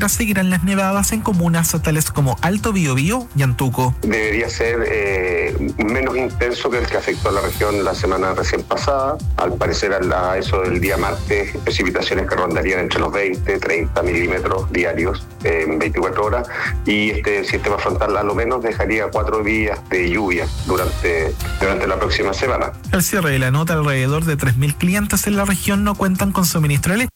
seguirán las nevadas en comunas tales como Alto Biobío y Antuco. Debería ser menos intenso que el que afectó a la región la semana recién pasada. Al parecer, a eso del día martes, precipitaciones que rondarían entre los 20-30 milímetros diarios en 24 horas. Y este sistema frontal a lo menos dejaría 4 días de lluvia durante la próxima semana. Al cierre de la nota, alrededor de 3.000 clientes en la región no cuentan con suministro eléctrico.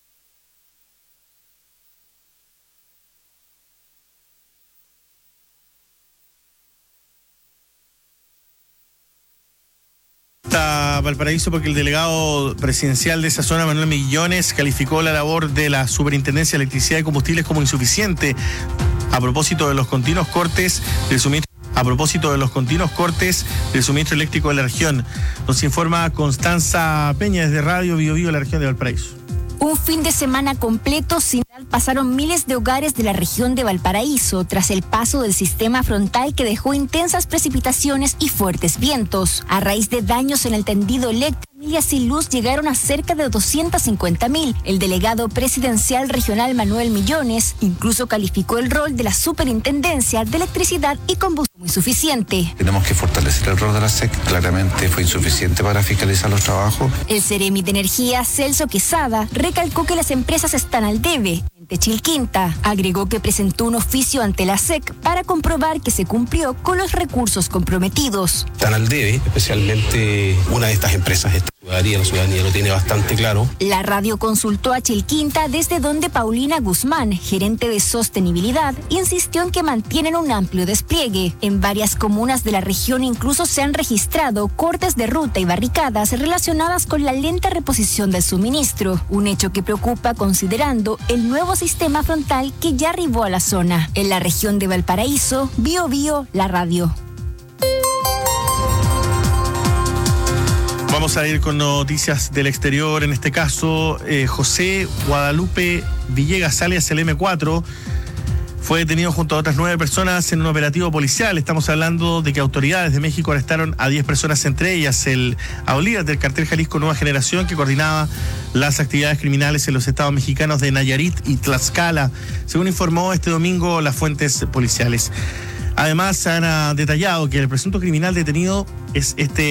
Valparaíso, porque el delegado presidencial de esa zona, Manuel Millones, calificó la labor de la Superintendencia de Electricidad y Combustibles como insuficiente a propósito de los continuos cortes del suministro. Eléctrico de la región. Nos informa Constanza Peña desde Radio Biobío de la región de Valparaíso. Un fin de semana completo sin pasaron miles de hogares de la región de Valparaíso tras el paso del sistema frontal que dejó intensas precipitaciones y fuertes vientos. A raíz de daños en el tendido eléctrico, familias sin luz llegaron a cerca de 250.000. El delegado presidencial regional Manuel Millones incluso calificó el rol de la Superintendencia de Electricidad y Combustible como insuficiente. Tenemos que fortalecer el rol de la SEC. Claramente fue insuficiente para fiscalizar los trabajos. El Ceremi de Energía, Celso Quesada, recalcó que las empresas están al debe. Chilquinta agregó que presentó un oficio ante la SEC para comprobar que se cumplió con los recursos comprometidos. Están al debe, especialmente una de estas empresas. La ciudadanía lo tiene bastante claro. La radio consultó a Chilquinta, desde donde Paulina Guzmán, gerente de sostenibilidad, insistió en que mantienen un amplio despliegue. En varias comunas de la región incluso se han registrado cortes de ruta y barricadas relacionadas con la lenta reposición del suministro, un hecho que preocupa considerando el nuevo sistema frontal que ya arribó a la zona. En la región de Valparaíso, Biobío, la radio. Vamos a ir con noticias del exterior. En este caso, José Guadalupe Villegas, alias el M4, fue detenido junto a otras 9 personas en un operativo policial. Estamos hablando de que autoridades de México arrestaron a 10 personas, entre ellas a un líder del cartel Jalisco Nueva Generación que coordinaba las actividades criminales en los estados mexicanos de Nayarit y Tlaxcala, según informó este domingo las fuentes policiales. Además, se han detallado que el presunto criminal detenido es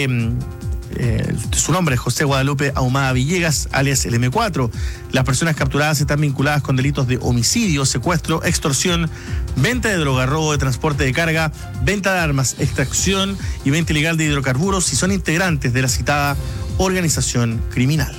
su nombre es José Guadalupe Ahumada Villegas, alias el M4. Las personas capturadas están vinculadas con delitos de homicidio, secuestro, extorsión, venta de droga, robo de transporte de carga, venta de armas, extracción y venta ilegal de hidrocarburos y son integrantes de la citada organización criminal.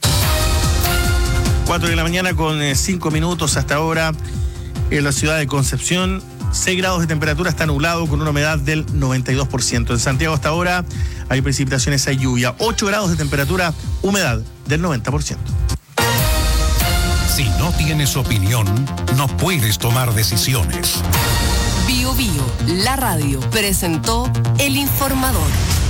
4 de la mañana con 5 minutos hasta ahora en la ciudad de Concepción. 6 grados de temperatura, está nublado con una humedad del 92%. En Santiago hasta ahora hay precipitaciones, hay lluvia. 8 grados de temperatura, humedad del 90%. Si no tienes opinión, no puedes tomar decisiones. Biobío, la radio, presentó El Informador.